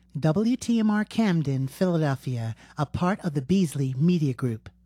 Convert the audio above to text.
WTMR Camden, Philadelphia, a part of the Beasley Media Group.